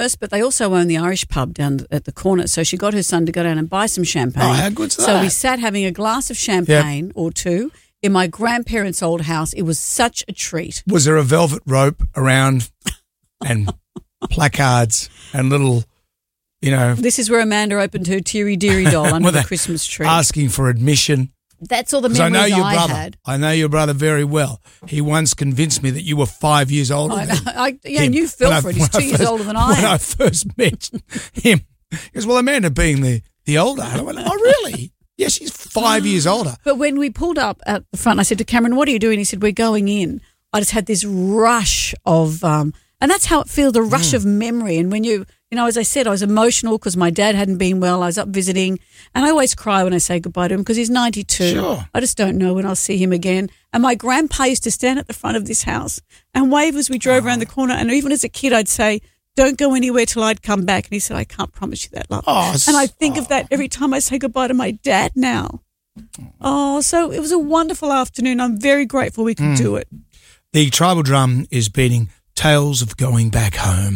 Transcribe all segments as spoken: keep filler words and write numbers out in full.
us, but they also own the Irish pub down at the corner. So she got her son to go down and buy some champagne. Oh, how good's that? So we sat having a glass of champagne yep. or two in my grandparents' old house. It was such a treat. Was there a velvet rope around and placards and little, you know. This is where Amanda opened her teary deary doll under the Christmas tree. Asking for admission. That's all the memories I, know your I brother. had. I know your brother very well. He once convinced me that you were five years older I, than I, yeah, him. and you fell for it. He's two I years first, older than I am. When I first met him, he goes, well, Amanda being the, the older. And I went, oh, really? Yeah, she's five years older. But when we pulled up at the front, I said to Cameron, what are you doing? He said, we're going in. I just had this rush of, um, and that's how it feels, the rush mm. of memory. And when you, you know, as I said, I was emotional because my dad hadn't been well. I was up visiting. And I always cry when I say goodbye to him because he's ninety-two. Sure. I just don't know when I'll see him again. And my grandpa used to stand at the front of this house and wave as we drove oh. around the corner. And even as a kid, I'd say, don't go anywhere till I'd come back. And he said, I can't promise you that, love. Oh, and I think oh. of that every time I say goodbye to my dad now. Oh, so it was a wonderful afternoon. I'm very grateful we could mm. do it. The tribal drum is beating Tales of Going Back Home.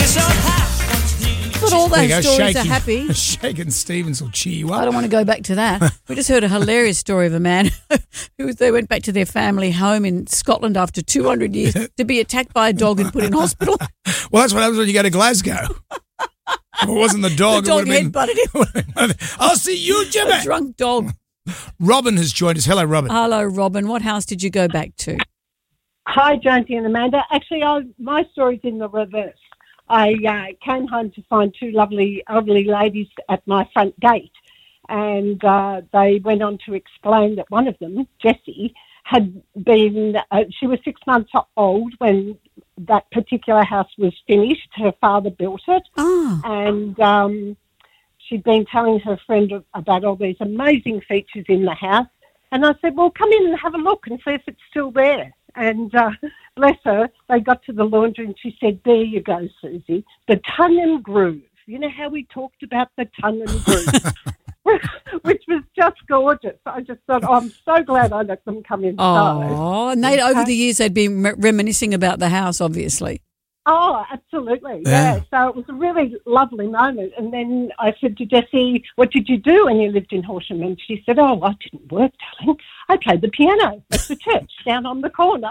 But all those stories shaking, are happy. Shaking Stevens will cheer you up. I don't want to go back to that. We just heard a hilarious story of a man who they went back to their family home in Scotland after two hundred years to be attacked by a dog and put in hospital. Well, that's what happens when you go to Glasgow. If it wasn't the dog, the dog it would have headbutted been. him. I'll see you, Jimmy. A drunk dog. Robin has joined us. Hello, Robin. Hello, Robin. What house did you go back to? Hi, Jonesy and Amanda. Actually, I, my story's in the reverse. I uh, came home to find two lovely elderly ladies at my front gate, and uh, they went on to explain that one of them, Jessie, had been, uh, she was six months old when that particular house was finished. Her father built it, oh. and um, she'd been telling her friend about all these amazing features in the house. And I said, well, come in and have a look and see if it's still there. And uh, bless her, they got to the laundry and she said, there you go, Susie, the tongue and groove. You know how we talked about the tongue and groove, which was just gorgeous. I just thought, oh, I'm so glad I let them come inside. Oh, and they over the years they'd been re- reminiscing about the house, obviously. Oh, absolutely, yeah. yeah. So it was a really lovely moment. And then I said to Jessie, what did you do when you lived in Horsham? And she said, oh, I didn't work, darling. I played the piano at the church down on the corner,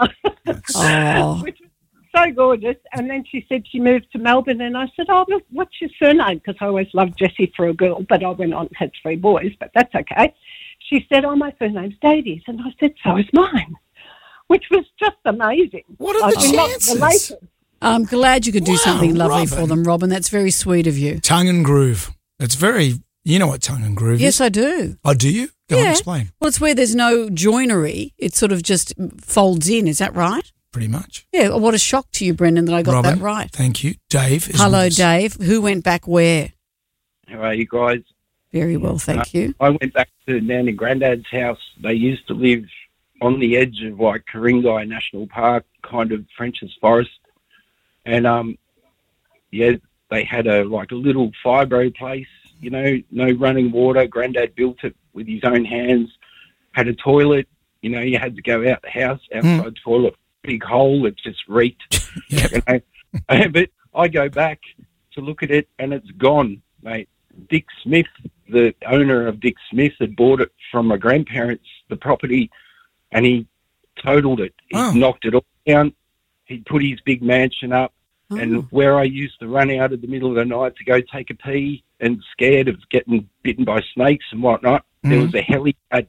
oh. which was so gorgeous. And then she said she moved to Melbourne. And I said, oh, what's your surname? Because I always loved Jessie for a girl, but I went on and had three boys, but that's okay. She said, oh, my surname's Davies. And I said, so is mine, which was just amazing. What are the like, chances? I'm glad you could do wow, something lovely Robin. for them, Robin. That's very sweet of you. Tongue and groove. It's very, you know what tongue and groove yes, is? Yes, I do. Oh, do you? Go yeah. on, explain. Well, it's where there's no joinery. It sort of just folds in. Is that right? Pretty much. Yeah. What a shock to you, Brendan, that I got Robin, that right. Thank you. Dave is Hello, with us. Dave. Who went back where? How are you guys? Very well, thank uh, you. I went back to Nan and Granddad's house. They used to live on the edge of like Ku-ring-gai National Park, kind of French's Forest. And, um, yeah, they had a like a little fibro place, you know, no running water. Granddad built it with his own hands, had a toilet. You know, you had to go out the house, outside mm. toilet, big hole. It just reeked. yeah. You know? But I go back to look at it, and it's gone, mate. Dick Smith, the owner of Dick Smith, had bought it from my grandparents, the property, and he totaled it. He oh. knocked it all down. He put his big mansion up. Oh. And where I used to run out at the middle of the night to go take a pee and scared of getting bitten by snakes and whatnot, mm. there was a helipad.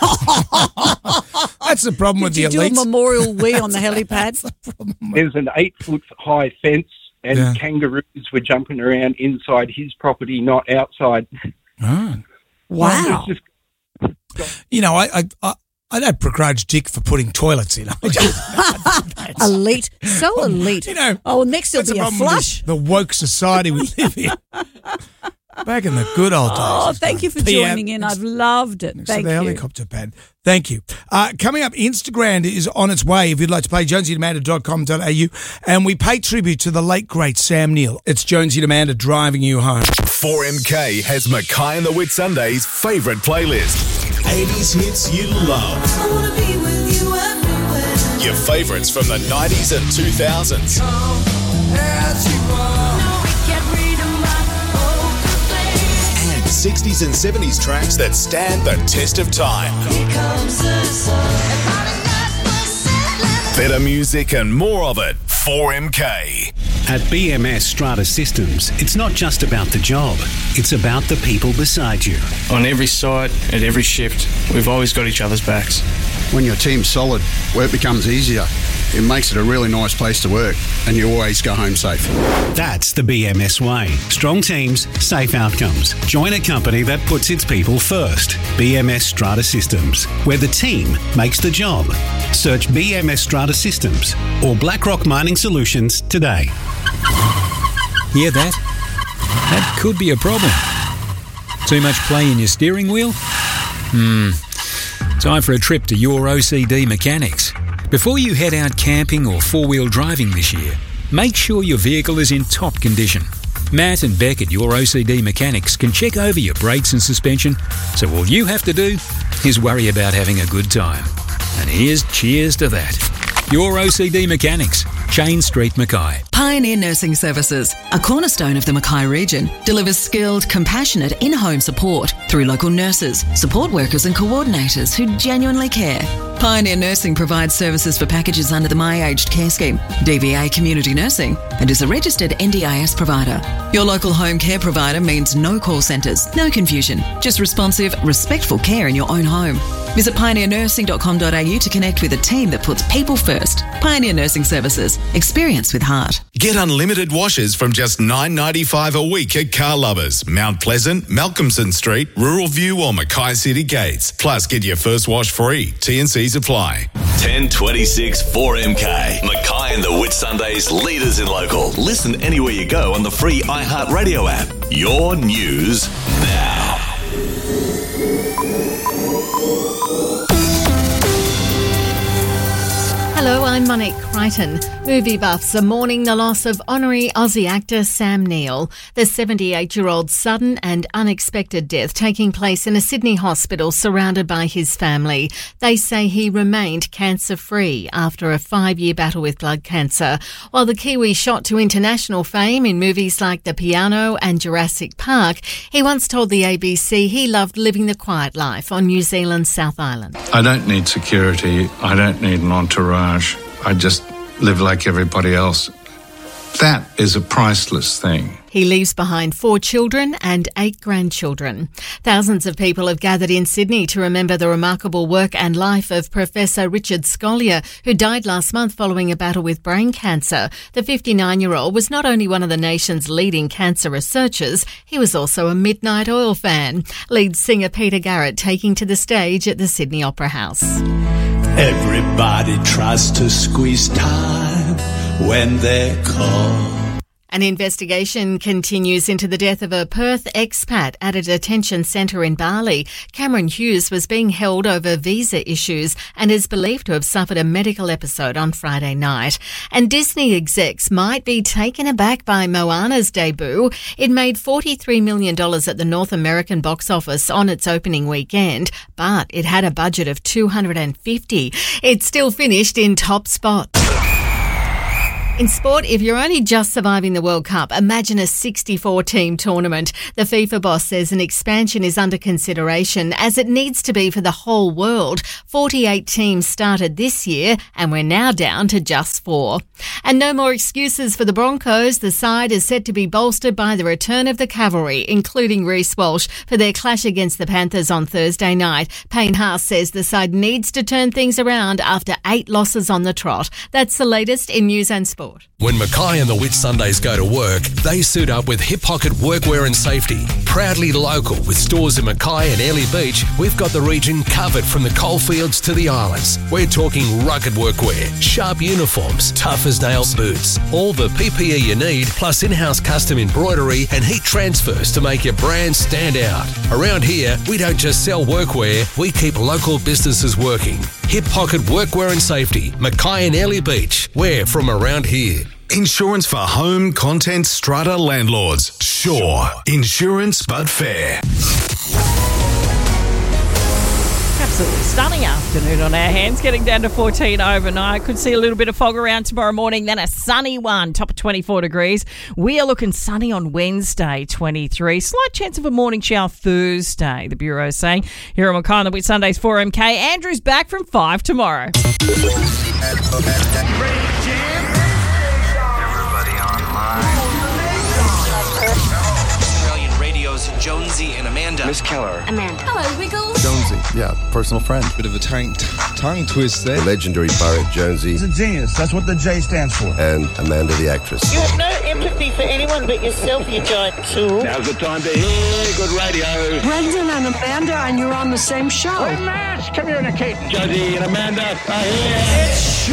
That's the problem with Did the you elites. do a memorial wee on the helipad? The There's an eight-foot-high fence and yeah. kangaroos were jumping around inside his property, not outside. Oh. Wow. Just, you know, I... I, I I don't begrudge Dick for putting toilets in. Elite. So elite. You know, oh, next there'll be a flush. The woke society we live in. Back in the good old days. Oh, thank you for joining in. I've loved it. Next Thank to the you. helicopter pad. Thank you. Uh, coming up, Instagram is on its way. If you'd like to play, jonesy and amanda dot com dot a u. And we pay tribute to the late, great Sam Neill. It's Jonesy and Amanda driving you home. four M K has Mackay and the Whitsundays' favourite playlist. eighties hits you love. I wanna be with you everywhere. Your favourites from the nineties and two thousands. Come as you are. No, we sixties and seventies tracks that stand the test of time. Here comes the sun. Better music and more of it. four M K. At B M S Strata Systems, it's not just about the job, it's about the people beside you. On every site, at every shift, we've always got each other's backs. When your team's solid, work becomes easier. It makes it a really nice place to work, and you always go home safe. That's the B M S way. Strong teams, safe outcomes. Join a company that puts its people first. B M S Strata Systems, where the team makes the job. Search B M S Strata Systems or BlackRock Mining Solutions today. Hear that? That could be a problem. Too much play in your steering wheel? Hmm. Time for a trip to your O C D Mechanics. Before you head out camping or four-wheel driving this year, make sure your vehicle is in top condition. Matt and Beck at Your O C D Mechanics can check over your brakes and suspension, so all you have to do is worry about having a good time. And here's cheers to that. Your O C D Mechanics, Chain Street, Mackay. Pioneer Nursing Services, a cornerstone of the Mackay region, delivers skilled, compassionate in-home support through local nurses, support workers and coordinators who genuinely care. Pioneer Nursing provides services for packages under the My Aged Care Scheme, D V A Community Nursing, and is a registered N D I S provider. Your local home care provider means no call centres, no confusion, just responsive, respectful care in your own home. Visit pioneer nursing dot com dot a u to connect with a team that puts people first. Pioneer Nursing Services. Experience with heart. Get unlimited washes from just nine dollars ninety-five a week at Car Lovers, Mount Pleasant, Malcolmson Street, Rural View or Mackay City Gates. Plus, get your first wash free. T and C's apply. ten twenty-six four M K. Mackay and the Whitsundays, leaders in local. Listen anywhere you go on the free iHeartRadio app. Your news now. Hello, I'm Monique Crichton. Movie buffs are mourning the loss of honorary Aussie actor Sam Neill. The seventy-eight-year-old's sudden and unexpected death taking place in a Sydney hospital surrounded by his family. They say he remained cancer-free after a five-year battle with blood cancer. While the Kiwi shot to international fame in movies like The Piano and Jurassic Park, he once told the A B C he loved living the quiet life on New Zealand's South Island. I don't need security. I don't need an entourage. I just live like everybody else. That is a priceless thing. He leaves behind four children and eight grandchildren. Thousands of people have gathered in Sydney to remember the remarkable work and life of Professor Richard Scolyer, who died last month following a battle with brain cancer. The fifty-nine-year-old was not only one of the nation's leading cancer researchers, he was also a Midnight Oil fan. Lead singer Peter Garrett taking to the stage at the Sydney Opera House. Everybody tries to squeeze time when they're called. An investigation continues into the death of a Perth expat at a detention centre in Bali. Cameron Hughes was being held over visa issues and is believed to have suffered a medical episode on Friday night. And Disney execs might be taken aback by Moana's debut. It made forty-three million dollars at the North American box office on its opening weekend, but it had a budget of two hundred fifty. It still finished in top spot. In sport, if you're only just surviving the World Cup, imagine a sixty-four team tournament. The FIFA boss says an expansion is under consideration, as it needs to be for the whole world. forty-eight teams started this year, and we're now down to just four. And no more excuses for the Broncos. The side is set to be bolstered by the return of the cavalry, including Reece Walsh, for their clash against the Panthers on Thursday night. Payne Haas says the side needs to turn things around after eight losses on the trot. That's the latest in news and sport. When Mackay and the Whitsundays go to work, they suit up with Hip Pocket Workwear and Safety. Proudly local with stores in Mackay and Airlie Beach, we've got the region covered from the coalfields to the islands. We're talking rugged workwear, sharp uniforms, tough as nails boots, all the P P E you need, plus in-house custom embroidery and heat transfers to make your brand stand out. Around here, we don't just sell workwear, we keep local businesses working. Hip Pocket Workwear and Safety, Mackay and Airlie Beach. We're from around here. Insurance for home, content, strata landlords. Sure. Insurance but fair. absolutely stunning afternoon on our hands, getting down to fourteen overnight. Could see a little bit of fog around tomorrow morning, then a sunny one, top of twenty-four degrees. We are looking sunny on Wednesday, twenty-three. Slight chance of a morning shower Thursday, the Bureau is saying. Here on Mackay on the Whit Sundays four M K. Andrew's back from five tomorrow. Jonesy and Amanda. Miss Keller. Amanda. Hello, Wiggles. Jonesy, yeah, personal friend. Bit of a tongue, tongue twist there. The legendary pirate Jonesy. He's a genius. That's what the J stands for. And Amanda the actress. You have no empathy for anyone but yourself, you giant tool. Now's the time to hear good radio. Brendan and Amanda, and you're on the same show. Hey, Mash, communicate. Jonesy and Amanda are here. It's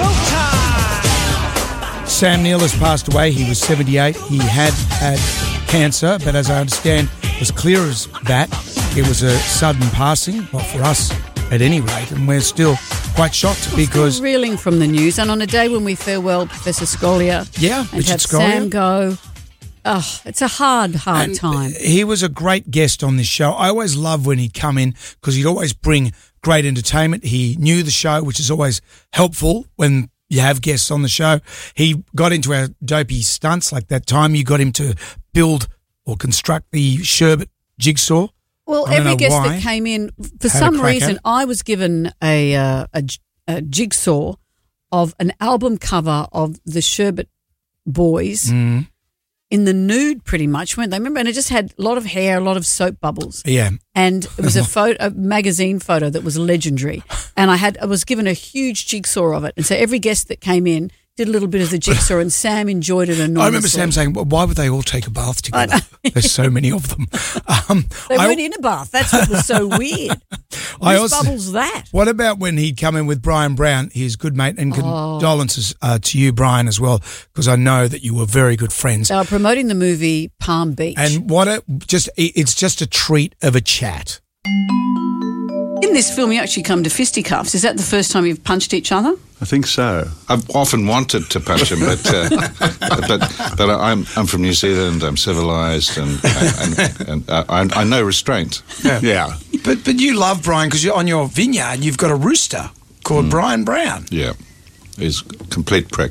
showtime. Sam Neill has passed away. He was seventy-eight. He had had cancer, but as I understand, as clear as that, it was a sudden passing, well, for us at any rate, and we're still quite shocked we're because... Still reeling from the news, and on a day when we farewell Professor Scolia yeah, and Richard have Scolia. Sam go, oh, it's a hard, hard and time. He was a great guest on this show. I always loved when he'd come in because he'd always bring great entertainment. He knew the show, which is always helpful when you have guests on the show. He got into our dopey stunts, like that time you got him to build or construct the sherbet jigsaw. Well, every guest why. that came in, for Had some reason, I was given a, uh, a, a jigsaw of an album cover of the Sherbet Boys mm. in the nude, pretty much, weren't they? Remember, and it just had a lot of hair, a lot of soap bubbles. Yeah. And it was a photo, a magazine photo that was legendary. And I had, I was given a huge jigsaw of it. And so every guest that came in did a little bit of the jigsaw, and Sam enjoyed it enormously. I remember Sam saying, well, why would they all take a bath together? There's so many of them. Um, they I, weren't in a bath. That's what was so weird. I Whose also, bubble's that? What about when he'd come in with Brian Brown, his good mate, and Oh. condolences uh, to you, Brian, as well, because I know that you were very good friends. They were promoting the movie Palm Beach. And what a, just, it's just a treat of a chat. In this film, you actually come to fisticuffs. Is that the first time you've punched each other? I think so. I've often wanted to punch him, but uh, but but I'm I'm from New Zealand. I'm civilized, and and, and uh, I, I know restraint. Yeah. yeah. But but you love Brian because you're on your vineyard. You've got a rooster called mm. Brian Brown. Yeah. He's a complete prick.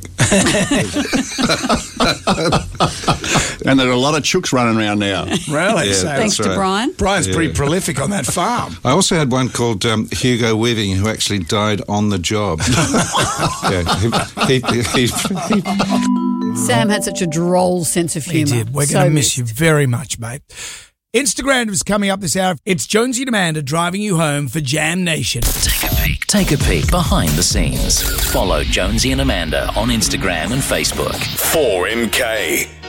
And there are a lot of chooks running around now. Really? Yeah, so Thanks to right. Brian. Brian's Yeah. pretty prolific on that farm. I also had one called um, Hugo Weaving, who actually died on the job. yeah, he, he, he, he, Sam had such a droll sense of He humour. did. We're So going to miss missed. you very much, mate. Instagram is coming up this hour. It's Jonesy and Amanda driving you home for Jam Nation. Take a peek. Take a peek behind the scenes. Follow Jonesy and Amanda on Instagram and Facebook. four M K.